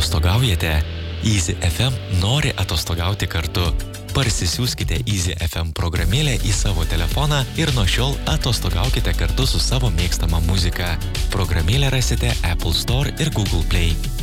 Atostogaujate? Easy FM nori atostogauti kartu. Parsisiųskite Easy FM programėlę į savo telefoną ir nuo šiol atostogaukite kartu su savo mėgstama muzika. Programėlę rasite Apple Store ir Google Play.